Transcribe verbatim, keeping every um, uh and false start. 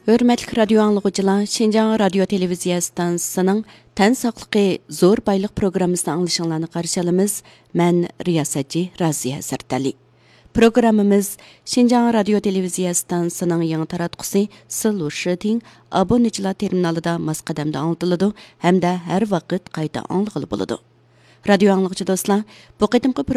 Hörmətli radio anlıqçılar, Şinjan Radio Televiziya stansiyasının Tən saqlıqı zor baylıq proqramımızda anlaşılığını qarşı alımız. Mən riyasətçi Raziya Sərtəli. Programımız Şinjan Radio Televiziya stansiyasının yanı taratqusi Sılu Şıding abunəçilər terminalında masqadamda anlatılıdı, həm də hər vaqt qayta anlıqlı buludu. Radio anlıqçı dostlar, bu qitimqi